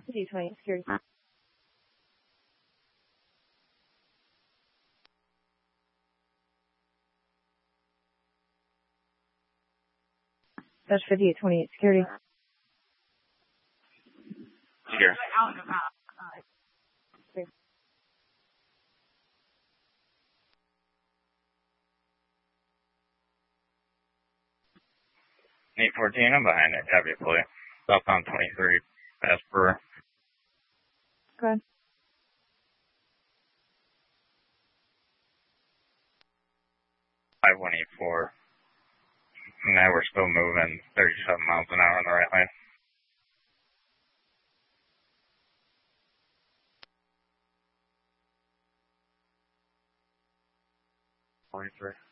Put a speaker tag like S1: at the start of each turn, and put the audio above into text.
S1: D20 security. That's 5828 security.
S2: Here.
S1: Out and about.
S2: 814, I'm behind it. Copy, fully. Southbound 23, past Brewer.
S1: Go ahead.
S2: 5184. Now we're still moving 37 miles an hour in the right lane. 43.